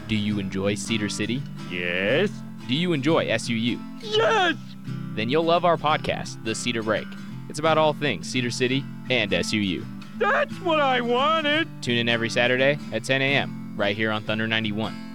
Do you enjoy Cedar City? Yes. Do you enjoy SUU? Yes! Then you'll love our podcast, The Cedar Break. It's about all things Cedar City and SUU. That's what I wanted! Tune in every Saturday at 10 a.m. right here on Thunder 91.